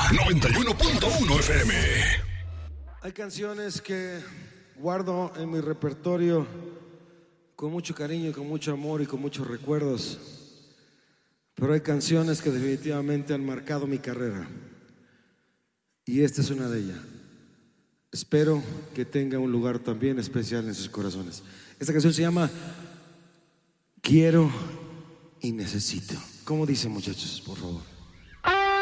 91.1 FM. Hay canciones que guardo en mi repertorio con mucho cariño, con mucho amor y con muchos recuerdos. Pero hay canciones que definitivamente han marcado mi carrera. Y esta es una de ellas. Espero que tenga un lugar también especial en sus corazones. Esta canción se llama Quiero y Necesito. ¿Cómo dicen, muchachos? Por favor.